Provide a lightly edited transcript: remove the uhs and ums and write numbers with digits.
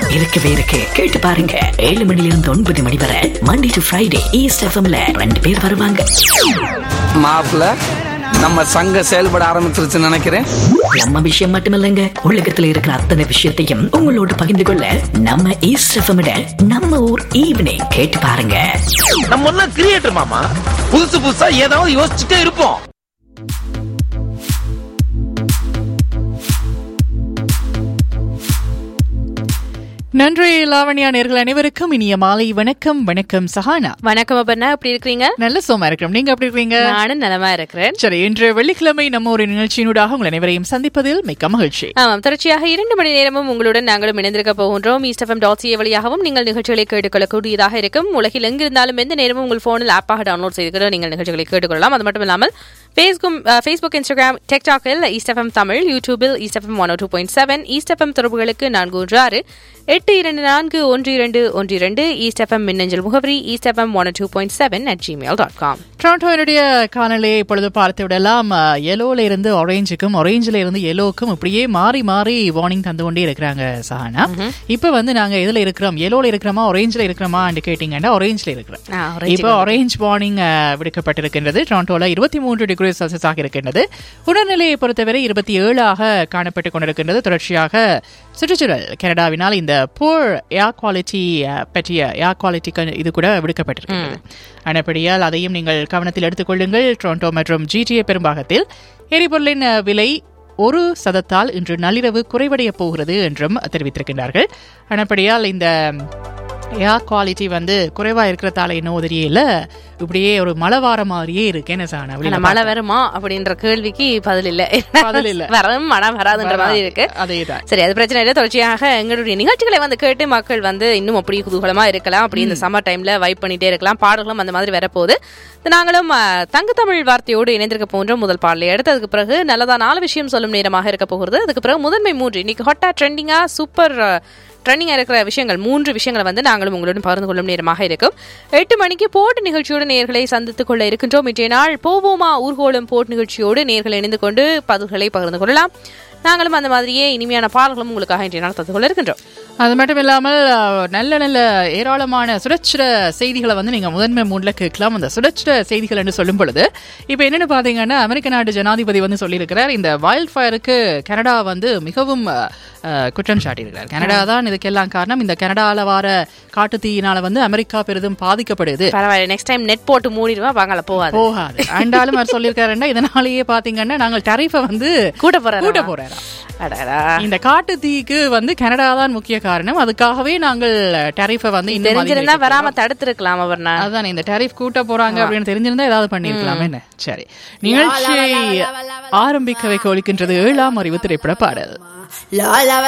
இருக்கவே இருக்கு. கேட்டு பாருங்க. 7 மணிலிருந்து 9 மணி வரை மண்டே டு ஃப்ரைடே ஈஸ்ட் எஃப்எம்ல 2 பேர் வருவாங்க. மாப்பிள்ள நம்ம சங்கம் செயல்பட ஆரம்பிச்சிருச்சுன்னு நினைக்கிறேன். நம்ம விஷயம் மட்டுமில்லைங்க, உலகத்துல இருக்கிற அத்தனை விஷயத்தையும் உங்களோட பகிர்ந்து கொள்ள நம்ம ஈஸ்ட் எஃப்எம் நம்ம ஊர் ஈவினிங் கேட்டு பாருங்க. நம்ம எல்லாம் கிரியேட்டர் மாமா, புதுசு புதுசா ஏதாவது யோசிச்சுட்டே இருப்போம். நன்றி லாவண்யா. நேர்கள் அனைவருக்கும் இனிய மாலை வணக்கம். வணக்கம் சஹானா. வணக்கம் அப்பண்ணா, எப்படி இருக்கீங்க? நல்ல சோமா இருக்கிறோம். நீங்க எப்படி இருக்கீங்க? நானும் நலமா இருக்கிறேன். சரி, இன்று வெள்ளிக்கிழமை நம்ம ஒரு நிகழ்ச்சியினூடாக உங்கள் அனைவரையும் சந்திப்பதில் மிக்க மகிழ்ச்சி. ஆமாம், தொடர்ச்சியாக 2 மணி நேரமும் உங்களுடன் நாங்களும் இணைந்திருக்க போகின்றோம். eastfm.ca வழியாகவும் நீங்கள் நிகழ்ச்சிகளை கேட்டுக்கொள்ளக்கூடியதாக இருக்கும். உலகில் எங்கிருந்தாலும் எந்த நேரமும் உங்கள் போனில் ஆப்பாக டவுன்லோட் செய்து நீங்கள் நிகழ்ச்சிகளை கேட்டுக்கொள்ளலாம். அது மட்டும் இல்லாமல் Facebook, Instagram, TikTokல் eastfm தமிழ், யூடியூபில் eastfm 102.7, eastfm தொடர்புகளுக்கு 416-824-1212, eastfm மின்னஞ்சல் முகவரி eastfm102.7@gmail.com. டொரண்டோனுடைய காலநிலையை இப்பொழுது பார்த்து விடலாம். எல்லோல இருந்து ஆரஞ்சுக்கும், ஆரஞ்சுல இருந்து எல்லோக்கும் இப்படியே மாறி மாறி வார்னிங் தந்து கொண்டே இருக்கிறாங்க சஹானா. இப்ப நாங்க எதுல இருக்கிறோம், எல்லோல இருக்கிறோமா ஆரஞ்சுல இருக்கிறோமா கேட்டீங்கன்னா ஆரஞ்சுல இருக்கிறோம். இப்ப ஆரஞ்ச் வார்னிங் விடுக்கப்பட்டிருக்கின்றது. டொரண்டோல 23 டிகிரி செல்சியஸ் ஆக இருக்கின்றது. உடல்நிலையை பொறுத்தவரை 27 காணப்பட்டுக் கொண்டிருக்கின்றது. தொடர்ச்சியாக சுற்றுச்சூழல் கனடாவினால் இந்த போர் ஏர் குவாலிட்டி பற்றிய ஏர் குவாலிட்டி இது கூட விடுக்கப்பட்டிருக்கிறது. ஆனபடியால் அதையும் நீங்கள் கவனத்தில் எடுத்துக் கொள்ளுங்கள். டொரண்டோ மற்றும் GTA பெரும்பாகத்தில் எரிபொருளின் விலை 1% இன்று நள்ளிரவு குறைவடைய போகிறது என்றும் தெரிவித்திருக்கின்றார்கள். ஆனபடியால் இந்த ஏர் குவாலிட்டி குறைவா இருக்கிறதால என்ன தெரியல, இப்படியே ஒரு மழை வார மாதிரியே இருக்கு. என்ன சாணா, மழை வருமா அப்படின்ற கேள்விக்கு பதில் இல்ல. வரும் மழை வராதுன்ற மாதிரி இருக்கு. அதேதான். சரி, அது பிரச்சனை இல்லை. தொடர்ச்சியாக எங்களுடைய நிகழ்ச்சிகளை கேட்டு மக்கள் இன்னும் அப்படி குதூகலமா இருக்கலாம். அப்படி இந்த சம்மர் டைம்ல வைப் பண்ணிட்டே இருக்கலாம். பாடல்களும் அந்த மாதிரி வரப்போகுது. நாங்களும் தங்க தமிழ் வார்த்தையோடு இணைந்திருக்க போன்றோம். முதல் பாடலை எடுத்து அதுக்கு பிறகு நல்லதா 4 விஷயம் சொல்லும் நேரமாக இருக்க போகிறது. அதுக்கு பிறகு முதன்மை 3 இன்னைக்கு ஹாட்டா ட்ரெண்டிங்கா சூப்பர் ட்ரெண்டிங்கா இருக்கிற விஷயங்கள் 3 விஷயங்களை நாங்களும் உங்களுடன் பகிர்ந்து கொள்ளும் நேரமாக இருக்கும். 8 மணிக்கு போட்டு நிகழ்ச்சியோடு நேர்களை சந்தித்துக் கொள்ள இருக்கின்றோம். இன்றைய நாள் போவோமா ஊர்கோலம் போட்டு நிகழ்ச்சியோடு நேர்கள் இணைந்து கொண்டு பதில்களை பகிர்ந்து கொள்ளலாம். நாங்களும் அந்த மாதிரியே இனிமையான பாடல்களும் உங்களுக்காக இன்றைய நாள் தந்து கொள்ள இருக்கின்றோம். அது மட்டும் இல்லாமல் நல்ல நல்ல ஏராளமான சுரட்சிர செய்திகளை நீங்க முதன்மை 3ல கேட்கலாம். அந்த சுரட்சிர செய்திகள் என்று சொல்லும் பொழுது இப்ப என்னன்னு பாத்தீங்கன்னா, அமெரிக்க நாட்டு ஜனாதிபதி சொல்லியிருக்கிறார், இந்த வைல்ட் ஃபயருக்கு கனடா மிகவும் குற்றம் சாட்டியிருக்கிறார். கனடா தான் இதுக்கெல்லாம் காரணம். இந்த கனடால வர காட்டு தீயினால அமெரிக்கா பெரிதும் பாதிக்கப்படுது. பரவாயில்ல, நெக்ஸ்ட் டைம் நெட் போட்டு மூடிடுவா, வாங்கல போகாது. ஆண்டாலும் அவர் சொல்லியிருக்காருன்னா, இதனாலேயே பாத்தீங்கன்னா நாங்கள் டரிஃபை கூட்ட போறோம். இந்த காட்டு தீக்கு கனடா தான் முக்கிய காரணம். அதுக்காகவே நாங்கள் டரிஃபை தெரிஞ்சிருந்தா வராம தடுத்திருக்கலாம். அவர் அதான் இந்த டரிஃப் கூட்ட போறாங்க அப்படின்னு தெரிஞ்சிருந்தா ஏதாவது பண்ணிருக்கலாம். என்ன சரி, நிகழ்ச்சியை ஆரம்பிக்க வைக்க ஒழிக்கின்றது 7ஆம் அறிவு திரைப்பட பாடல்.